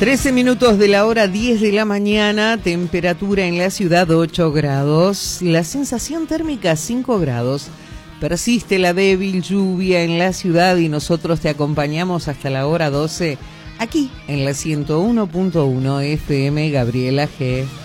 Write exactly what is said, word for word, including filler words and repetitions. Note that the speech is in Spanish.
trece minutos de la hora diez de la mañana, temperatura en la ciudad ocho grados, la sensación térmica cinco grados. Persiste la débil lluvia en la ciudad y nosotros te acompañamos hasta la hora doce aquí en la ciento uno punto uno F M Gabriela G.